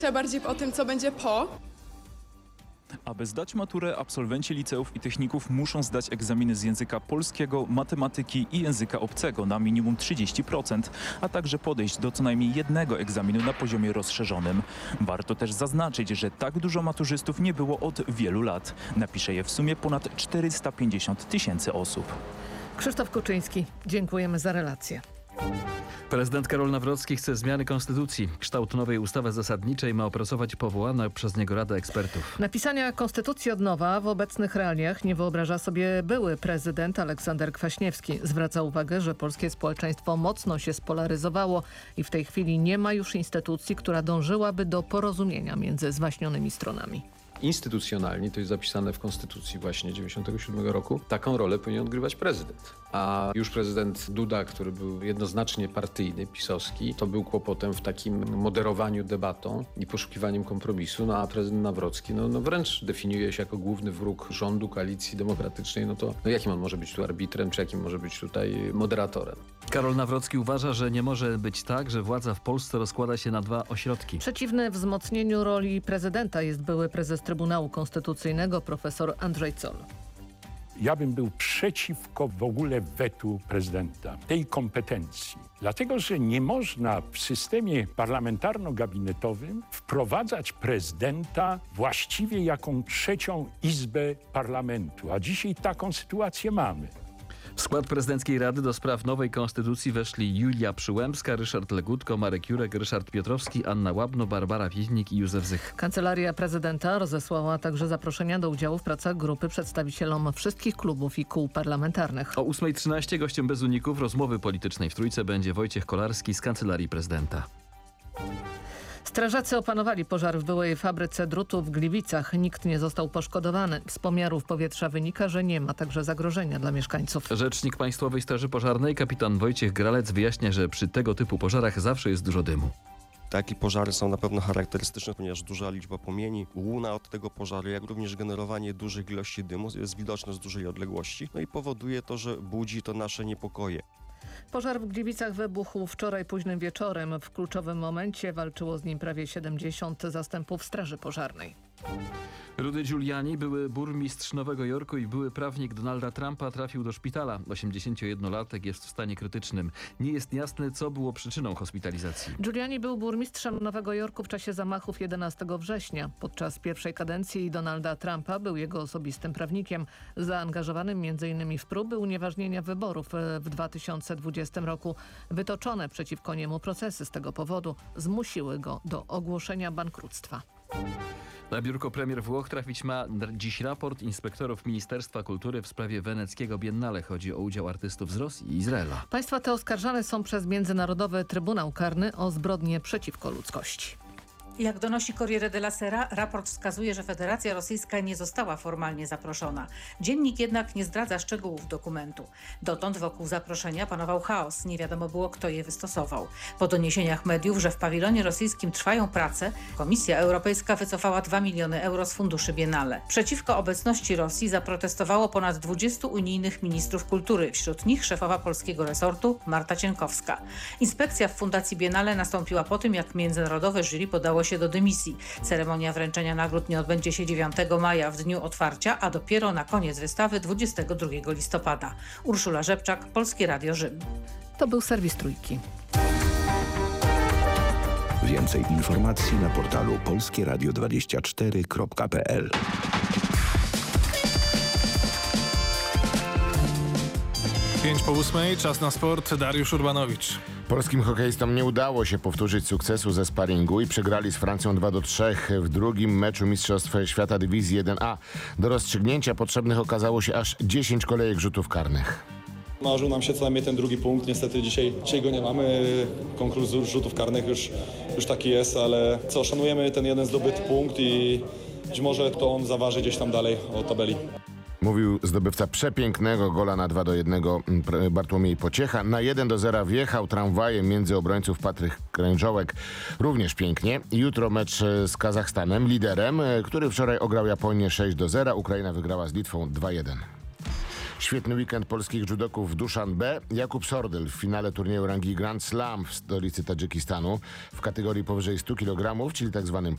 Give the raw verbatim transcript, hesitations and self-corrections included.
bardziej o tym, co będzie po. Aby zdać maturę, absolwenci liceów i techników muszą zdać egzaminy z języka polskiego, matematyki i języka obcego na minimum trzydzieści procent, a także podejść do co najmniej jednego egzaminu na poziomie rozszerzonym. Warto też zaznaczyć, że tak dużo maturzystów nie było od wielu lat. Napisze je w sumie ponad czterysta pięćdziesiąt tysięcy osób. Krzysztof Kuczyński, dziękujemy za relację. Prezydent Karol Nawrocki chce zmiany konstytucji. Kształt nowej ustawy zasadniczej ma opracować powołana przez niego Rada Ekspertów. Napisania konstytucji od nowa w obecnych realiach nie wyobraża sobie były prezydent Aleksander Kwaśniewski. Zwraca uwagę, że polskie społeczeństwo mocno się spolaryzowało i w tej chwili nie ma już instytucji, która dążyłaby do porozumienia między zwaśnionymi stronami. Instytucjonalnie, to jest zapisane w Konstytucji właśnie dziewięćdziesiątego siódmego roku, taką rolę powinien odgrywać prezydent. A już prezydent Duda, który był jednoznacznie partyjny, pisowski, to był kłopotem w takim moderowaniu debatą i poszukiwaniem kompromisu, no a prezydent Nawrocki no, no wręcz definiuje się jako główny wróg rządu, koalicji demokratycznej, no to no jakim on może być tu arbitrem, czy jakim może być tutaj moderatorem? Karol Nawrocki uważa, że nie może być tak, że władza w Polsce rozkłada się na dwa ośrodki. Przeciwny wzmocnieniu roli prezydenta jest były prezes Trybunału Konstytucyjnego profesor Andrzej Zoll. Ja bym był przeciwko w ogóle wetu prezydenta, tej kompetencji. Dlatego, że nie można w systemie parlamentarno-gabinetowym wprowadzać prezydenta właściwie jaką trzecią izbę parlamentu. A dzisiaj taką sytuację mamy. W skład prezydenckiej Rady do spraw nowej konstytucji weszli Julia Przyłębska, Ryszard Legutko, Marek Jurek, Ryszard Piotrowski, Anna Łabno, Barbara Wieźnik i Józef Zych. Kancelaria prezydenta rozesłała także zaproszenia do udziału w pracach grupy przedstawicielom wszystkich klubów i kół parlamentarnych. O ósma trzynaście gościem bez uników rozmowy politycznej w Trójce będzie Wojciech Kolarski z Kancelarii Prezydenta. Strażacy opanowali pożar w byłej fabryce drutu w Gliwicach. Nikt nie został poszkodowany. Z pomiarów powietrza wynika, że nie ma także zagrożenia dla mieszkańców. Rzecznik Państwowej Straży Pożarnej kapitan Wojciech Gralec wyjaśnia, że przy tego typu pożarach zawsze jest dużo dymu. Takie pożary są na pewno charakterystyczne, ponieważ duża liczba płomieni, łuna od tego pożaru, jak również generowanie dużych ilości dymu jest widoczne z dużej odległości. No i powoduje to, że budzi to nasze niepokoje. Pożar w Gliwicach wybuchł wczoraj późnym wieczorem. W kluczowym momencie walczyło z nim prawie siedemdziesiąt zastępów Straży Pożarnej. Rudy Giuliani, były burmistrz Nowego Jorku i były prawnik Donalda Trumpa, trafił do szpitala. osiemdziesięciojednolatek jest w stanie krytycznym. Nie jest jasne, co było przyczyną hospitalizacji. Giuliani był burmistrzem Nowego Jorku w czasie zamachów jedenastego września. Podczas pierwszej kadencji Donalda Trumpa był jego osobistym prawnikiem, zaangażowanym między innymi w próby unieważnienia wyborów w dwa tysiące dwudziestym roku. Wytoczone przeciwko niemu procesy z tego powodu zmusiły go do ogłoszenia bankructwa. Na biurko premier Włoch trafić ma dziś raport inspektorów Ministerstwa Kultury w sprawie weneckiego Biennale. Chodzi o udział artystów z Rosji i Izraela. Państwa te oskarżane są przez Międzynarodowy Trybunał Karny o zbrodnie przeciwko ludzkości. Jak donosi Corriere della Sera, raport wskazuje, że Federacja Rosyjska nie została formalnie zaproszona. Dziennik jednak nie zdradza szczegółów dokumentu. Dotąd wokół zaproszenia panował chaos. Nie wiadomo było, kto je wystosował. Po doniesieniach mediów, że w pawilonie rosyjskim trwają prace, Komisja Europejska wycofała dwa miliony euro z funduszy Biennale. Przeciwko obecności Rosji zaprotestowało ponad dwudziestu unijnych ministrów kultury. Wśród nich szefowa polskiego resortu Marta Cienkowska. Inspekcja w Fundacji Biennale nastąpiła po tym, jak międzynarodowe jury podało się do dymisji. Ceremonia wręczenia nagród nie odbędzie się dziewiątego maja w dniu otwarcia, a dopiero na koniec wystawy dwudziestego drugiego listopada. Urszula Rzepczak, Polskie Radio Rzym. To był serwis Trójki. Więcej informacji na portalu polskie radio dwadzieścia cztery kropka p l. Pięć po ósmej, czas na sport. Dariusz Urbanowicz. Polskim hokeistom nie udało się powtórzyć sukcesu ze sparingu i przegrali z Francją dwa do trzech w drugim meczu Mistrzostw Świata Dywizji jeden A. Do rozstrzygnięcia potrzebnych okazało się aż dziesięć kolejek rzutów karnych. Marzył nam się co najmniej ten drugi punkt, niestety dzisiaj, dzisiaj go nie mamy. Konkurs rzutów karnych już, już taki jest, ale co, szanujemy ten jeden zdobyty punkt i być może to on zaważy gdzieś tam dalej o tabeli. Mówił zdobywca przepięknego gola na dwa do jednego Bartłomiej Pociecha. Na jeden do zera wjechał tramwajem między obrońców Patryk Krężołek również pięknie. Jutro mecz z Kazachstanem, liderem, który wczoraj ograł Japonię sześć do zera. Ukraina wygrała z Litwą dwa jeden. Świetny weekend polskich judoków w Duszanbe. Jakub Sordyl w finale turnieju rangi Grand Slam w stolicy Tadżykistanu w kategorii powyżej stu kilogramów, czyli tak zwanym